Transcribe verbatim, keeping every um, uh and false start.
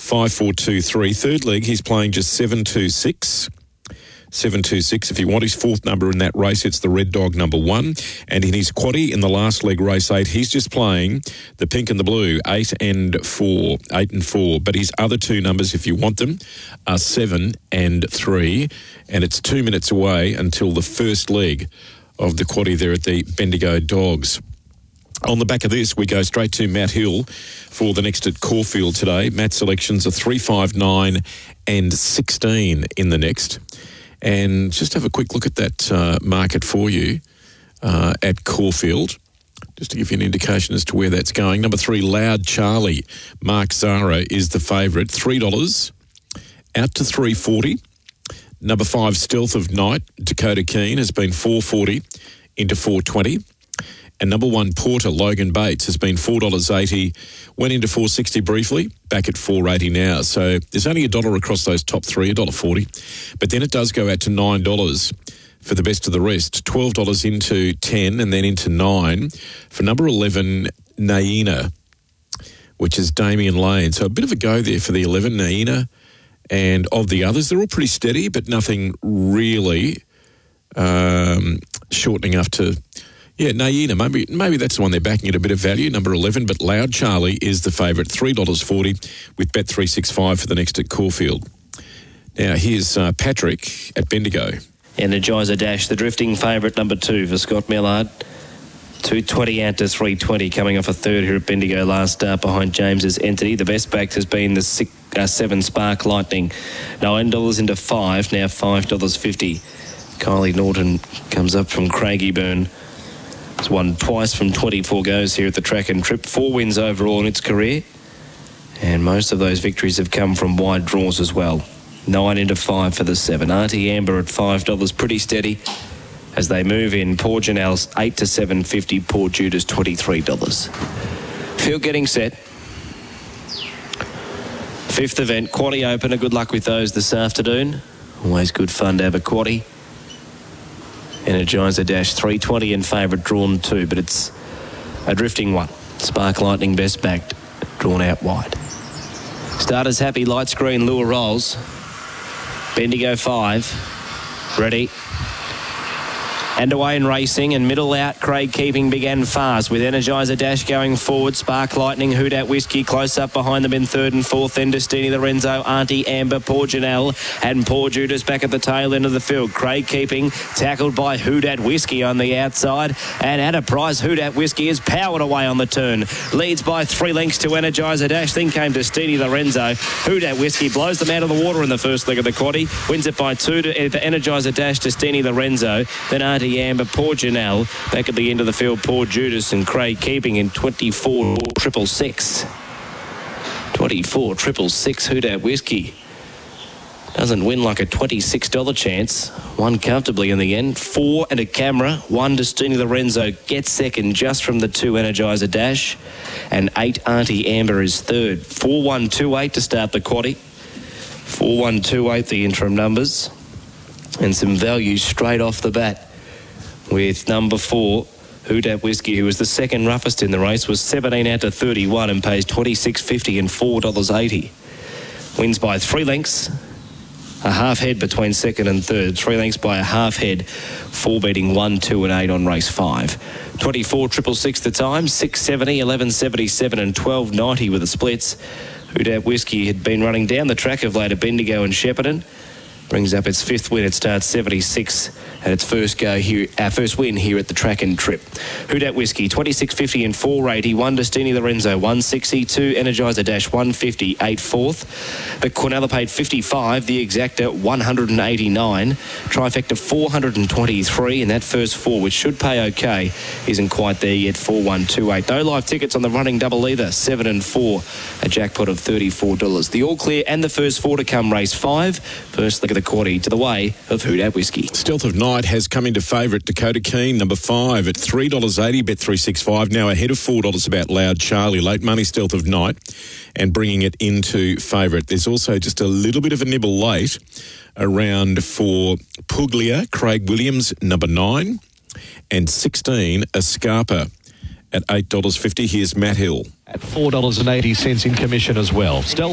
five four two three. Third leg, he's playing just seven two six. seven two six. If you want his fourth number in that race, it's the Red Dog number one. And in his quaddie in the last leg, race eight, he's just playing the pink and the blue, eight and four, eight and four. But his other two numbers, if you want them, are seven and three. And it's two minutes away until the first leg of the quaddie there at the Bendigo Dogs. On the back of this, we go straight to Matt Hill for the next at Caulfield today. Matt's selections are three, five, nine and sixteen in the next. And just have a quick look at that uh, market for you uh, at Caulfield, just to give you an indication as to where that's going. Number three, Loud Charlie, Mark Zara is the favourite, three dollars, out to three forty. Number five, Stealth of Night, Dakota Keene, has been four forty into four twenty. And number one, Porter, Logan Bates, has been four dollars eighty, went into four sixty briefly, back at four eighty now. So there's only a dollar across those top three, one dollar forty. But then it does go out to nine dollars for the best of the rest, twelve dollars into ten and then into nine for number eleven, Naina, which is Damien Lane. So a bit of a go there for the eleven, Naina. And of the others, they're all pretty steady, but nothing really um, shortening enough to... Yeah, Naina, maybe maybe that's the one they're backing at a bit of value, number eleven, but Loud Charlie is the favourite, three dollars forty with Bet three sixty-five for the next at Caulfield. Now, here's uh, Patrick at Bendigo. Energizer Dash, the drifting favourite, number two for Scott Millard. two twenty out to three twenty, coming off a third here at Bendigo last start behind James's Entity. The best backed has been the six, uh, seven Spark Lightning, nine dollars into five, now five dollars fifty. Kylie Norton comes up from Craigieburn. It's won twice from twenty-four goes here at the track and trip. Four wins overall in its career. And most of those victories have come from wide draws as well. Nine into five for the seven. Auntie Amber at five dollars, pretty steady as they move in. Poor Janelle's eight to seven fifty. Poor Judas twenty-three dollars. Field getting set. Fifth event, quaddie opener. Good luck with those this afternoon. Always good fun to have a quaddie. Energizer Dash, three twenty in favourite, drawn two, but it's a drifting one. Spark Lightning best backed, drawn out wide. Starters happy, light screen, lure rolls. Bendigo five, ready. And away in racing, and middle out, Craig Keeping began fast with Energizer Dash going forward. Spark Lightning, Hoodat Whiskey close up behind them in third and fourth. Then Destiny Lorenzo, Auntie Amber, Poor Janelle, and Poor Judas back at the tail end of the field. Craig Keeping tackled by Hoodat Whiskey on the outside, and at a price, Hoodat Whiskey is powered away on the turn. Leads by three lengths to Energizer Dash. Then came Destiny Lorenzo. Hoodat Whiskey blows them out of the water in the first leg of the quaddie. Wins it by two to Energizer Dash, Destiny Lorenzo. Then Auntie Amber, Poor Janelle, back at the end of the field, Poor Judas and Craig Keeping in twenty-four triple six. twenty-four triple six, Hoodat Whiskey. Doesn't win like a twenty-six dollars chance. Won comfortably in the end. Four and a camera. One Destiny Lorenzo gets second just from the two Energizer Dash. And eight Auntie Amber is third. four one two eight to start the quaddie. four one two eight the interim numbers. And some value straight off the bat with number four, Hoodat Whiskey, who was the second roughest in the race, was seventeen out to thirty-one and pays twenty-six fifty and four dollars eighty. Wins by three lengths, a half head between second and third. Three lengths by a half head, four beating one, two and eight on race five. twenty-four triple six the time, six seventy, eleven seventy-seven and twelve ninety with the splits. Hoodat Whiskey had been running down the track of late at Bendigo and Shepparton. Brings up its fifth win. It starts seventy-six at its first go here, our first win here at the track and trip. Hoodat Whiskey, twenty-six fifty and four eighty. One Destiny Lorenzo, one sixty. Two Energizer Dash, one fifty, eight fourth. The Cornella paid fifty-five. The Exacta, one eighty-nine. Trifecta, four twenty-three. And that first four, which should pay okay, isn't quite there yet, four one two eight. No live tickets on the running double either, seven and four. A jackpot of thirty-four dollars. The All Clear and the first four to come, race five. First look at the quaddie to the way of Hoodat Whiskey. Stealth of Night has come into favourite, Dakota Keene, number five, at three dollars eighty, Bet three sixty-five, now ahead of four dollars about Loud Charlie. Late money Stealth of Night and bringing it into favourite. There's also just a little bit of a nibble late around for Puglia, Craig Williams, number nine, and sixteen, Escarpa at eight dollars fifty. Here's Matt Hill. At four dollars eighty in commission as well. Stealth